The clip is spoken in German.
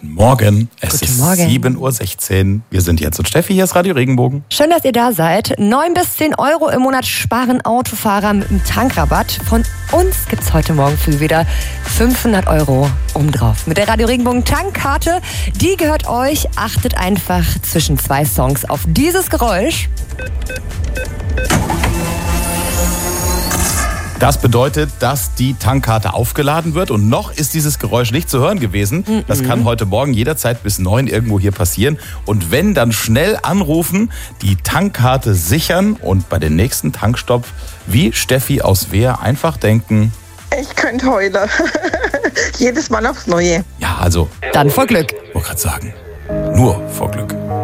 Guten Morgen, es Guten ist Morgen. 7.16 Uhr. Wir sind Jens und Steffi, hier ist Radio Regenbogen. Schön, dass ihr da seid. 9 bis 10 Euro im Monat sparen Autofahrer mit einem Tankrabatt. Von uns gibt's heute Morgen früh wieder 500 Euro obendrauf. Mit der Radio Regenbogen Tankkarte, die gehört euch. Achtet einfach zwischen 2 Songs auf dieses Geräusch. Das bedeutet, dass die Tankkarte aufgeladen wird und noch ist dieses Geräusch nicht zu hören gewesen. Das kann heute Morgen jederzeit bis 9 irgendwo hier passieren. Und wenn, dann schnell anrufen, die Tankkarte sichern und bei den nächsten Tankstopp, wie Steffi aus Wehr, einfach denken: Ich könnte heulen. Jedes Mal aufs Neue. Ja, also, Dann vor Glück. ich wollte gerade sagen, nur vor Glück.